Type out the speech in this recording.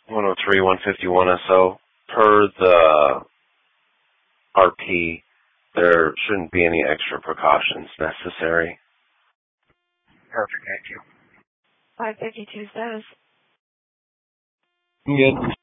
103, 151 SO. Per the RP, there shouldn't be any extra precautions necessary. Perfect, thank you. 552 status. Good.